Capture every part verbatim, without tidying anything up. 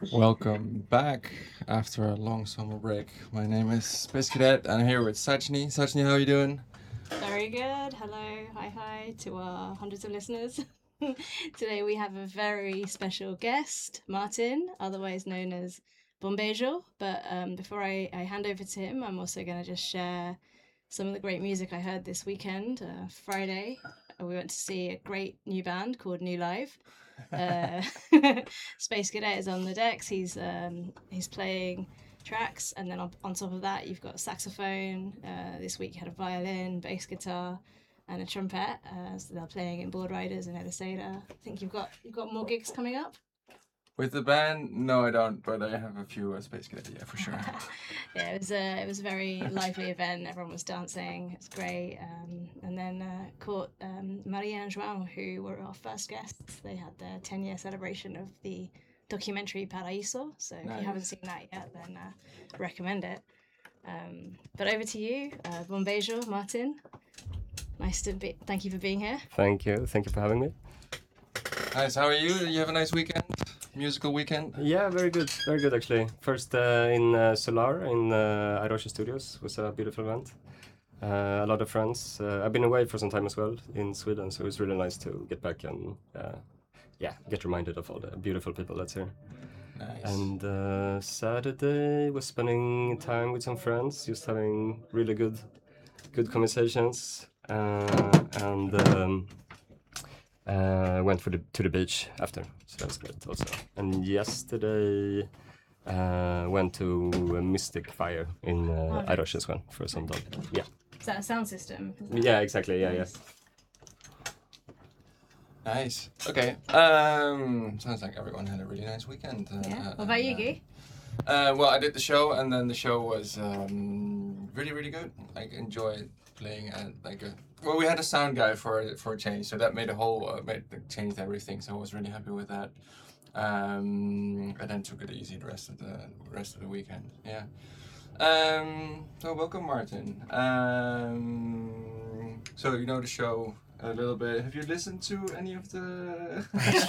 Welcome back after a long summer break. My name is Space Cadet and I'm here with Sajni. Sajni, how are you doing? Very good. Hello, hi, hi to our hundreds of listeners. Today we have a very special guest, Martin, otherwise known as Bombejo. But um, before I, I hand over to him, I'm also going to just share some of the great music I heard this weekend. Uh, Friday, we went to see a great new band called New Live. Uh, Space Cadet is on the decks. He's um, he's playing tracks, and then on, on top of that, you've got saxophone. Uh, this week you had a violin, bass guitar, and a trumpet. Uh, so they're playing in Board Riders and Edisada. I think you've got you've got more gigs coming up. With the band? No, I don't, but I have a few uh, Space Cadet, yeah, for sure. Yeah, it was a it was a very lively event. Everyone was dancing. It was great. Um, and then uh, caught um, Maria and João, who were our first guests. They had their ten year celebration of the documentary Paraíso. So if Nice. you haven't seen that yet, then uh, recommend it. Um, but over to you, uh, Bombejo, Martin. Nice to be. Thank you for being here. Thank you. Thank you for having me. Nice, how are you? Did you have a nice weekend? Musical weekend? Yeah, very good. Very good, actually. First uh, in uh, Solar in uh, Airosha Studios was a beautiful event. Uh, a lot of friends. Uh, I've been away for some time as well in Sweden, so it was really nice to get back and uh, yeah, get reminded of all the beautiful people that's here. Nice. And uh, Saturday was spending time with some friends, just having really good, good conversations, uh, and um, uh, went for the to the beach after, so that was great also. And yesterday uh, went to a Mystic Fire in uh, Oh, nice. Airosha as well for some time. Yeah, Is that a sound system? Is that- yeah, exactly. Yeah, yeah. Nice. Okay. Um, sounds like everyone had a really nice weekend. Uh, Yeah. uh, What about you, uh, Guy? Uh, well, I did the show, and then the show was um, really, really good. I enjoyed playing at like a. Well, we had a sound guy for for a change, so that made a whole uh, made changed everything. So I was really happy with that. Um, and then took it easy the rest of the rest of the weekend. Yeah. Um, so welcome, Martin. Um, so you know the show a little bit. Have you listened to any of the?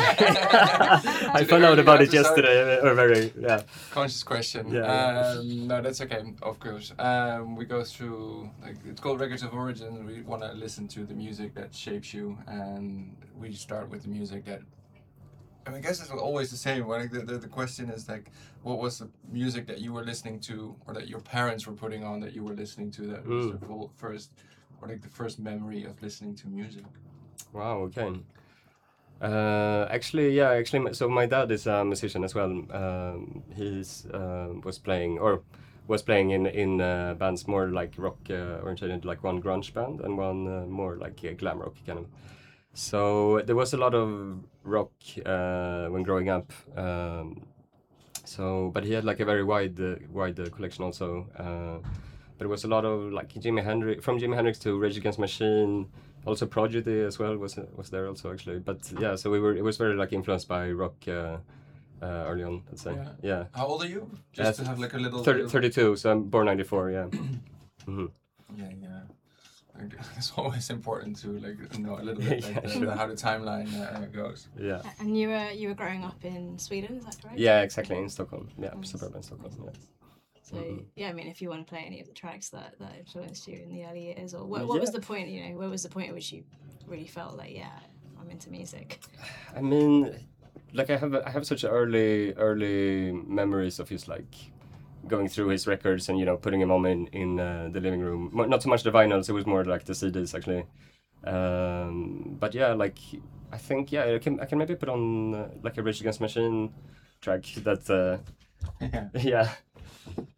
I found out about it yesterday, or very, yeah. Conscious question. Yeah. Um, no, that's okay. Of course. Um, we go through like it's called Records of Origin. We want to listen to the music that shapes you, and we start with the music that. I, mean, I guess it's always the same. Like the, the the question is like, what was the music that you were listening to, or that your parents were putting on that you were listening to? That was Mm. the full first, or like the first memory of listening to music. Wow. Okay. Uh, actually, yeah. Actually, my- so my dad is a musician as well. Um, he's uh, was playing or was playing in in uh, bands more like rock uh, oriented, like one grunge band and one uh, more like uh, glam rock kind of. So there was a lot of rock uh, when growing up. Um, so, but he had like a very wide uh, wide uh, collection also. Uh, but it was a lot of like Jimi Hendrix, from Jimi Hendrix to Rage Against the Machine. Also Prodigy as well was was there also actually. But yeah, so we were it was very like influenced by rock uh, uh, early on, let's say. Yeah. Yeah. How old are you? Just Uh, to have like a little. thirty, little- thirty-two, so I'm born ninety-four. Yeah. hmm Yeah, yeah. Like, it's always important to like know a little bit like Yeah, the, sure. the, how the timeline uh, goes. Yeah. And you were you were growing up in Sweden, is that correct? Yeah, exactly in Stockholm. Yeah, Nice. suburban Stockholm. Yeah. So Mhm. yeah, I mean, if you want to play any of the tracks that, that influenced you in the early years, or what, what was Yeah. the point? You know, where was the point at which you really felt like, yeah, I'm into music? I mean, like I have I have such early early memories of his like going through his records and you know putting them on in in uh, the living room. Mo- Not so much the vinyls; it was more like the C Ds actually. Um, but yeah, like I think yeah, I can I can maybe put on uh, like a Rage Against the Machine track that uh, Yeah. yeah.